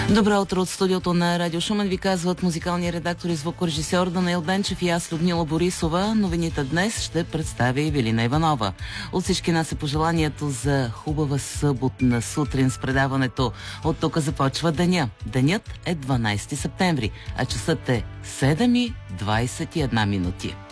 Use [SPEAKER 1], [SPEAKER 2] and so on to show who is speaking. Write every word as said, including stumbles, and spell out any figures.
[SPEAKER 1] Добро утро от студиото на Радио Шумен, ви казват музикалния редактор и звукорежисьор Данаил Денчев и аз, Людмила Борисова. Новините днес ще представя Евелина Иванова. От всички нас е пожеланието за хубава съботна сутрин с предаването "От тук започва деня". Денят е дванайсети септември, а часът е седем и двайсет и една минути.